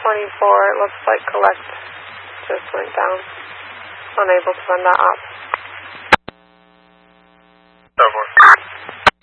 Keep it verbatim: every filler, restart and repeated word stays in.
twenty-four, it looks like collect just went down. Unable to send that up.